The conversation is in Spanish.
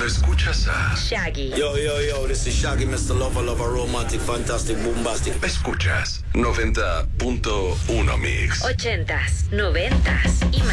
escuchas a Shaggy. Yo, this is Shaggy, Mr. Lover, romantic, fantastic, bombastic. Escuchas 90.1 Mix. 80s, 90s y más.